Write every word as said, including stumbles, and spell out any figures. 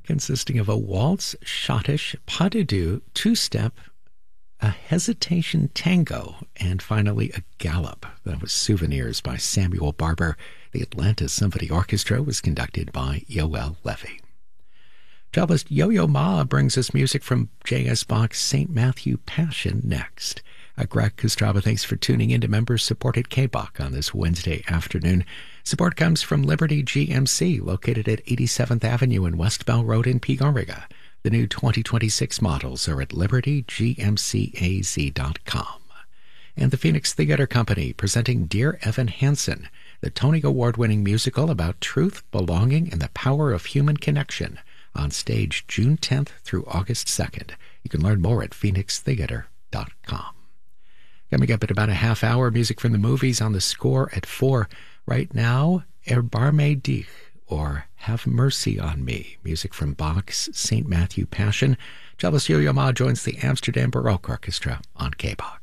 consisting of a waltz, schottisch, pas de deux, two-step, a hesitation tango, and finally a gallop. That was Souvenirs by Samuel Barber. The Atlanta Symphony Orchestra was conducted by Yoel Levy. Cellist Yo-Yo Ma brings us music from J S. Bach's Saint Matthew Passion next. Uh, Greg Kostraba, thanks for tuning in to members-supported K B O C on this Wednesday afternoon. Support comes from Liberty G M C, located at eighty-seventh Avenue and West Bell Road in Peoria. The new twenty twenty-six models are at liberty g m c a z dot com. And the Phoenix Theater Company presenting Dear Evan Hansen, the Tony Award-winning musical about truth, belonging, and the power of human connection, on stage June tenth through August second. You can learn more at phoenix theater dot com. Coming up at about a half hour, music from the movies on the score at four. Right now, Erbarme dich, or Have Mercy on Me, music from Bach's Saint Matthew Passion. Cellist Yo-Yo Ma joins the Amsterdam Baroque Orchestra on K B O C.